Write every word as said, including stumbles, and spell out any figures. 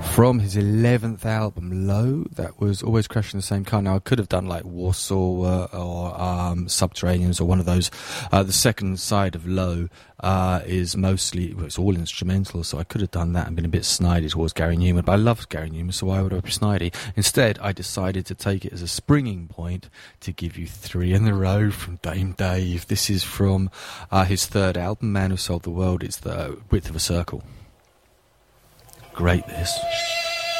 from his eleventh album, Low. That was Always Crashing the Same Car. Now, I could have done like Warsaw uh, or um, Subterraneans or one of those. Uh, the second side of Low uh, is mostly, well, it's all instrumental, so I could have done that and been a bit snidey towards Gary Newman, but I love Gary Newman, so why would I be snidey? Instead, I decided to take it as a springing point to give you three in a row from Dame Dave. This is from uh, his third album, Man Who Sold the World. It's The Width of a Circle. Great, this.